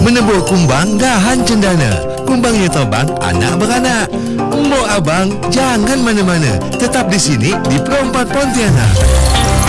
Menebur kumbang gahan cendana. Kumbangnya terbang anak beranak. Mbok abang jangan mana-mana. Tetap di sini di Pro 4 Pontianak.